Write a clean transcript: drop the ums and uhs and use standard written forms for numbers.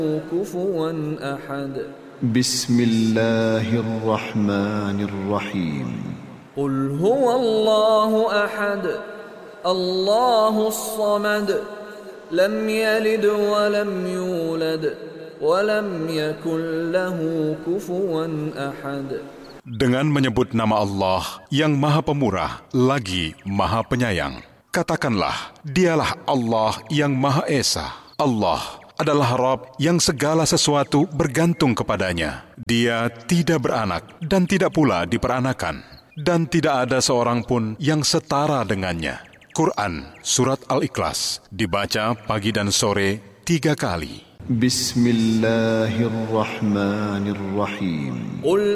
كفوا أحد بسم الله الرحمن الرحيم قل هو الله أحد الله الصمد لم يلد ولم يولد ولم يكن له كفوا أحد. Dengan menyebut nama Allah yang Maha Pemurah lagi Maha Penyayang, katakanlah, dialah Allah yang Maha Esa. Allah adalah Rabb yang segala sesuatu bergantung kepadanya. Dia tidak beranak dan tidak pula diperanakan, dan tidak ada seorang pun yang setara dengannya. Quran Surat Al-Ikhlas dibaca pagi dan sore 3 kali. Bismillahirrahmanirrahim.